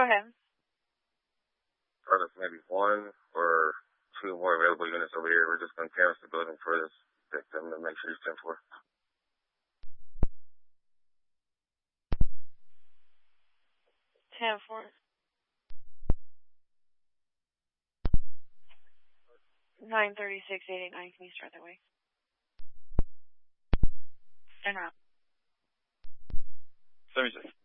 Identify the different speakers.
Speaker 1: Go ahead.
Speaker 2: Are there maybe one or two more available units over here? We're just going to canvass the building for this victim to make sure he's 10-4.
Speaker 1: 10-4. 936-889. Can you start that way? And route.
Speaker 2: 76.